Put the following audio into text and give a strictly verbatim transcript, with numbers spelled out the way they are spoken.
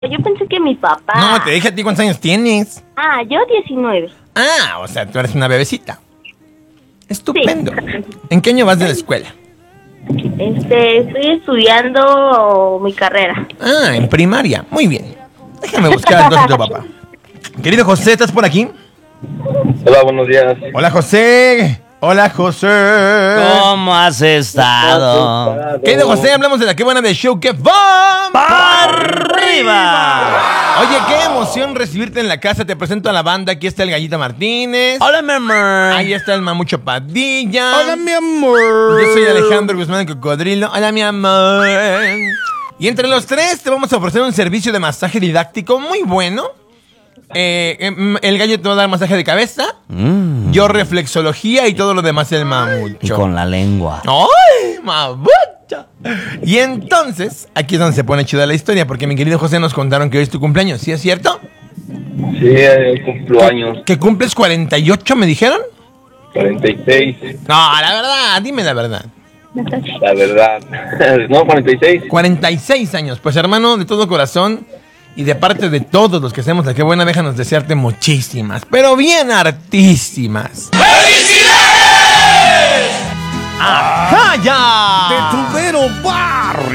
Yo pensé que mi papá. No, te dije a ti cuántos años tienes. Ah, yo diecinueve. Ah, o sea, tú eres una bebecita. Estupendo. Sí. ¿En qué año vas de la escuela? Este, estoy estudiando mi carrera. Ah, en primaria. Muy bien. Déjame buscar entonces a tu papá. Querido José, ¿estás por aquí? Hola, buenos días. Hola, José. Hola, José. ¿Cómo has estado? Querido José, hablamos de la que buena de show que va ¡Para arriba! Oye, qué emoción recibirte en la casa. Te presento a la banda. Aquí está el Gallito Martínez. Hola, mi amor. Ahí está el Mamucho Padilla. Hola, mi amor. Yo soy Alejandro Guzmán Cocodrilo. Hola, mi amor. Y entre los tres te vamos a ofrecer un servicio de masaje didáctico muy bueno. Eh, em, el gallo te va a dar masaje de cabeza. Mm. Yo reflexología y todo lo demás el Mamucho. Y con la lengua. ¡Ay, mamucha! Y entonces, aquí es donde se pone chida la historia, porque mi querido José nos contaron que hoy es tu cumpleaños, ¿sí es cierto? Sí, eh, cumplo años. ¿Que cumples cuarenta y ocho, me dijeron? cuarenta y seis. No, la verdad, dime la verdad. La verdad. No, cuarenta y seis. cuarenta y seis años. Pues hermano, de todo corazón y de parte de todos los que hacemos la que buena, déjanos desearte muchísimas, pero bien hartísimas. ¡Felicidades! ¡Ajá, ya! ¡De Tubero Bar!